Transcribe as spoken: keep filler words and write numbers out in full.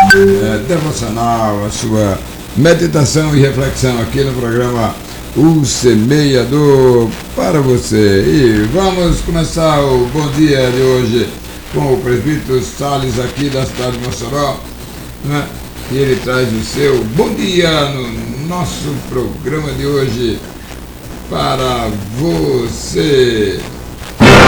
é, devocional, a sua meditação e reflexão aqui no programa O Semeador para você. E vamos começar o bom dia de hoje com o presbítero Salles aqui da cidade de Mossoró, né? E ele traz o seu bom dia no nosso programa de hoje para você.